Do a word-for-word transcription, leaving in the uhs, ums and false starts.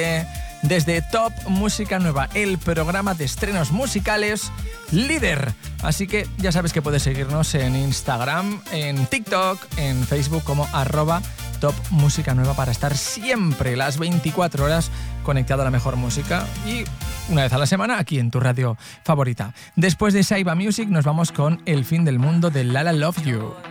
desde Top Música Nueva, el programa de estrenos musicales líder. Así que ya sabes que puedes seguirnos en Instagram, en TikTok, en Facebook como arroba Top Música Nueva para estar siempre las veinticuatro horas conectado a la mejor música y una vez a la semana aquí en tu radio favorita. Después de Saiba Music nos vamos con El fin del mundo de Lala Love You.